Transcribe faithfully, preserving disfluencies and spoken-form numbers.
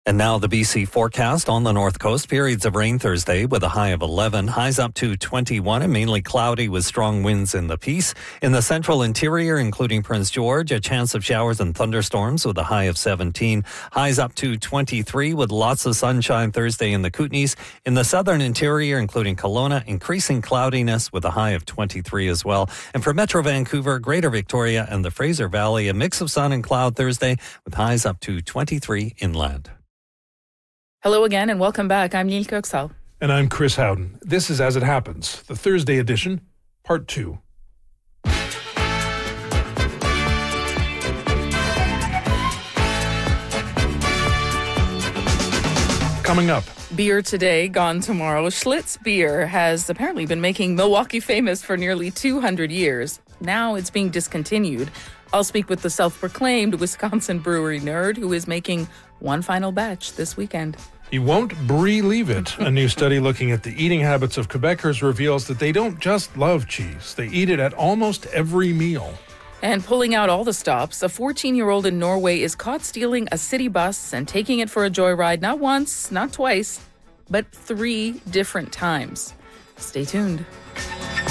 And now the B C forecast on the north coast. Periods of rain Thursday with a high of eleven. Highs up to twenty-one and mainly cloudy with strong winds in the Peace. In the central interior, including Prince George, a chance of showers and thunderstorms with a high of seventeen. Highs up to twenty-three with lots of sunshine Thursday in the Kootenays. In the southern interior, including Kelowna, increasing cloudiness with a high of twenty-three as well. And for Metro Vancouver, Greater Victoria and the Fraser Valley, a mix of sun and cloud Thursday with highs up to twenty-three inland. Hello again and welcome back. I'm Neil Kirksall. And I'm Chris Howden. This is As It Happens, the Thursday edition, part two. Coming up. Beer today, gone tomorrow. Schlitz Beer has apparently been making Milwaukee famous for nearly two hundred years. Now it's being discontinued. I'll speak with the self-proclaimed Wisconsin brewery nerd who is making one final batch this weekend. He won't believe it. A new study looking at the eating habits of Quebecers reveals that they don't just love cheese. They eat it at almost every meal. And pulling out all the stops, a fourteen-year-old in Norway is caught stealing a city bus and taking it for a joyride not once, not twice, but three different times. Stay tuned.